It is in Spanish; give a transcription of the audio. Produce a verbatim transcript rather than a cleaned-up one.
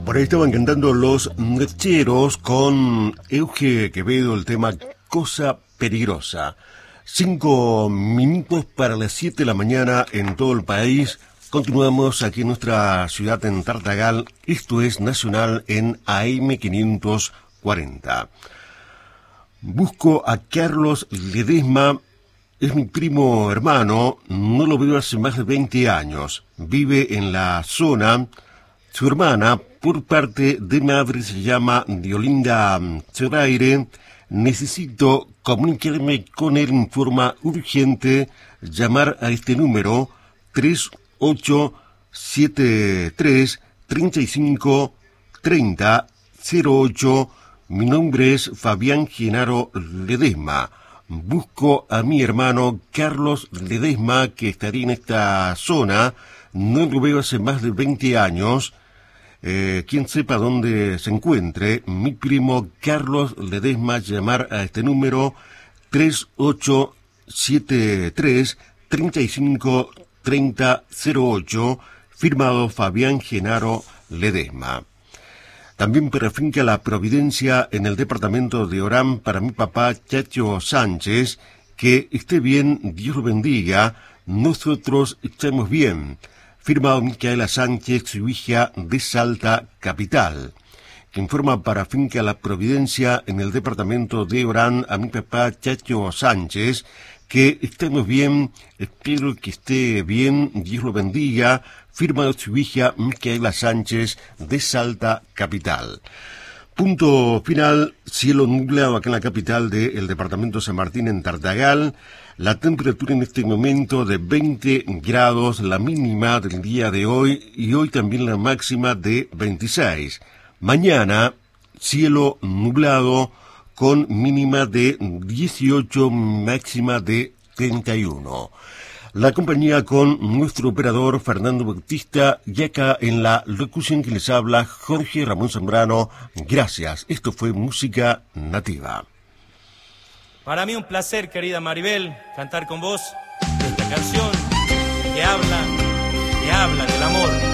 Por ahí estaban cantando Los Lecheros con Euge Quevedo, el tema Cosa Peligrosa. Cinco minutos para las siete de la mañana en todo el país. Continuamos aquí en nuestra ciudad, en Tartagal. Esto es Nacional en A M quinientos cuarenta. Busco a Carlos Ledesma. Es mi primo hermano. No lo veo hace más de veinte años. Vive en la zona. Su hermana, por parte de madre, se llama Diolinda Zoraire. Necesito comunicarme con él en forma urgente. Llamar a este número tres ocho siete tres, tres cinco, tres cero cero ocho. Mi nombre es Fabián Genaro Ledesma. Busco a mi hermano Carlos Ledesma, que estaría en esta zona. No lo veo hace más de veinte años. Eh, quien sepa dónde se encuentre, mi primo Carlos Ledesma, llamar a este número tres ocho siete tres, tres cinco, tres cero cero ocho, firmado Fabián Genaro Ledesma. También para Finca La Providencia, en el departamento de Orán, para mi papá Chacho Sánchez. Que esté bien, Dios lo bendiga, nosotros estamos bien. Firmado Micaela Sánchez, su hija de Salta Capital. Que informa para Finca La Providencia, en el departamento de Orán, a mi papá Chacho Sánchez. Que estemos bien, espero que esté bien, Dios lo bendiga. Firma su hija Micaela Sánchez de Salta Capital. Punto final, cielo nublado acá en la capital del departamento San Martín, en Tartagal. La temperatura en este momento de veinte grados, la mínima del día de hoy, y hoy también la máxima de veintiséis. Mañana, cielo nublado con mínima de dieciocho, máxima de treinta y uno. La compañía con nuestro operador Fernando Bautista, y acá en la locución que les habla Jorge Ramón Zambrano. Gracias, esto fue Música Nativa. Para mí un placer, querida Maribel, cantar con vos esta canción que habla, que habla del amor.